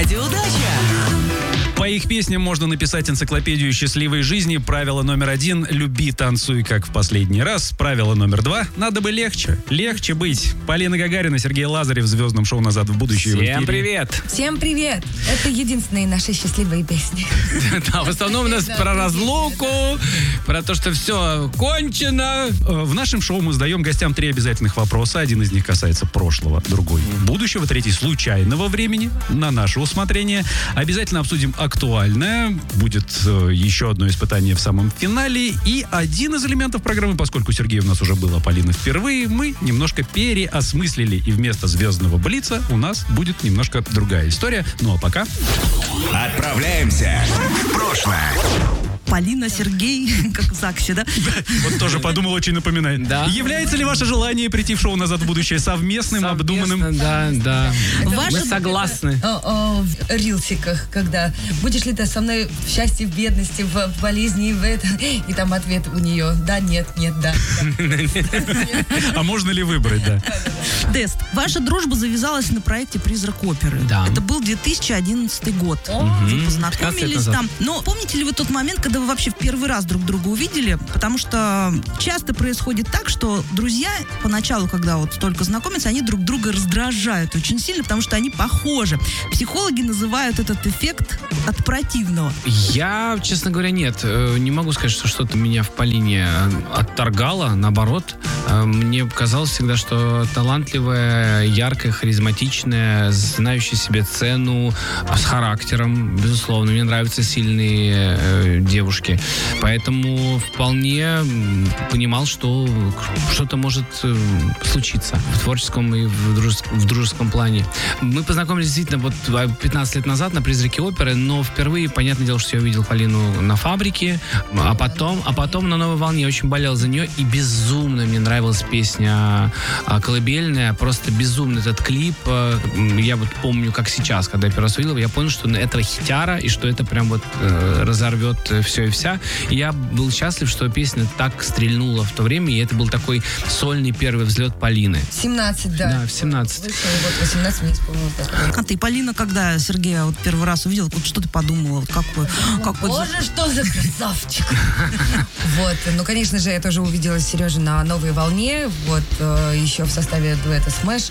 Радиоудача. По их песням можно написать энциклопедию счастливой жизни. Правило номер 1 – люби, танцуй, как в последний раз. Правило номер 2 – надо бы легче. Легче быть. Полина Гагарина, Сергей Лазарев в звездном шоу «Назад в будущее». Всем привет! Всем привет! Это единственные наши счастливые песни. Да, в основном у нас про разлуку, про то, что все кончено. В нашем шоу мы задаем гостям 3 обязательных вопроса. Один из них касается прошлого, другой – будущего, третий – случайного времени на наше усмотрение. Обязательно обсудим актуальное. Будет еще одно испытание в самом финале. И один из элементов программы, поскольку Сергей у нас уже был, а Полина впервые, мы немножко переосмыслили. И вместо звездного блица у нас будет немножко другая история. Ну а пока... Отправляемся в прошлое. Полина, Сергей, как в ЗАГСе, да? Вот тоже подумал, очень напоминает. Да. Является ли ваше желание прийти в шоу «Назад в будущее» совместным, обдуманным? Да. Ваше- Мы согласны. В рилсиках, когда будешь ли ты со мной в счастье, в бедности, в болезни, и в этом. И там ответ у нее: да, нет, да. А можно ли выбрать, да? Дест, ваша дружба завязалась на проекте «Призрак оперы». Да. Это был 2011 год. Вы 15 познакомились лет назад. там. Но помните ли вы тот момент, когда вы вообще в первый раз друг друга увидели? Потому что часто происходит так, что друзья поначалу, когда вот только знакомятся, они друг друга раздражают очень сильно, потому что они похожи. Психологи называют этот эффект от противного. Я, честно говоря, нет. Не могу сказать, что что-то меня в Полине отторгало. Наоборот, мне казалось всегда, что талантливая, яркая, харизматичная, знающая себе цену, с характером, безусловно. Мне нравятся сильные девушки. Поэтому вполне понимал, что что-то может случиться в творческом и в дружеском плане. Мы познакомились действительно вот 15 лет назад на «Призраке оперы», но впервые, понятное дело, что я увидел Полину на «Фабрике», а потом на «Новой волне». Я очень болел за нее, и безумно мне нравилась песня «Колыбельная», просто безумно этот клип. Я вот помню, как сейчас, когда я первый раз увидел, я понял, что это хитяра, и что это прям вот разорвет все и вся. И я был счастлив, что песня так стрельнула в то время, и это был такой сольный первый взлет Полины. 17, да. Да, в 17. Вышел, вот 18 мне исполнилось. А ты, Полина, когда Сергея вот первый раз увидела, вот что ты подумала? Вот какой Боже, что за красавчик! Вот, ну, конечно же, я тоже увидела Сережу на «Новой волне», вот, еще в составе дуэта «Смэш»,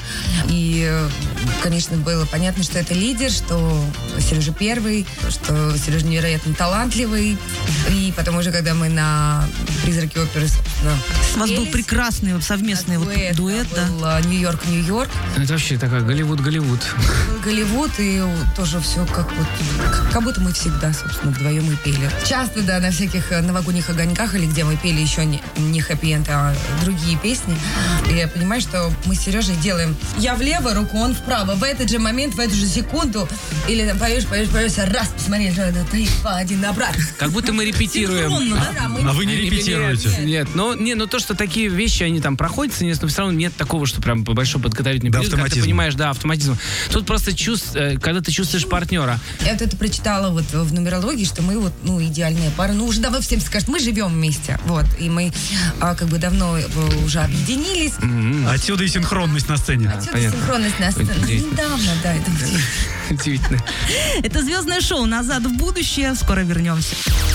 и, конечно, было понятно, что это лидер, что Сережа первый, что Сережа невероятно талантливый, и потом уже, когда мы на «Призраке оперы», У вас был прекрасный вот совместный вот дуэт, да? был «Нью-Йорк». Это вообще такая Голливуд. Голливуд, и тоже все как будто мы всегда, собственно, вдвоем и пели. Часто, да, на всяких новогодних огоньках, или где мы пели еще не хэппи-энд, а другие песни. И я понимаю, что мы с Сережей делаем: я влево, руку, он вправо. В этот же момент, в эту же секунду. Или там поешь, раз, посмотри, 3, 2, 1, обратно. Как будто мы репетируем. Да, А вы не репетируете? Нет, но то, что такие вещи, они там проходят, но все равно нет такого, что прям по большой подготовительный период, когда ты понимаешь, да, автоматизм. Тут просто когда ты чувствуешь партнера. Я вот это прочитала вот в нумерологии, что мы вот, идеальная пара. Ну, уже давно всем скажут, мы живем вместе. Вот. И мы как бы давно уже объединились. Отсюда и синхронность на сцене. Отсюда понятно. синхронность на сцене. Удивительно. Недавно, да, это удивительно. Удивительно. Это звездное шоу «Назад в будущее». Скоро вернемся.